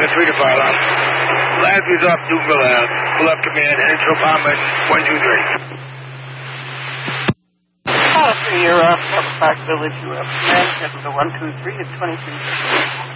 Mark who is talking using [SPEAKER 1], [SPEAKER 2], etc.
[SPEAKER 1] Center 3 to fire alarm. Lasby's off Duville Ave. Pull up command, Enfield Palmer 123.
[SPEAKER 2] You're off Park Village. You have command, 123 at 23.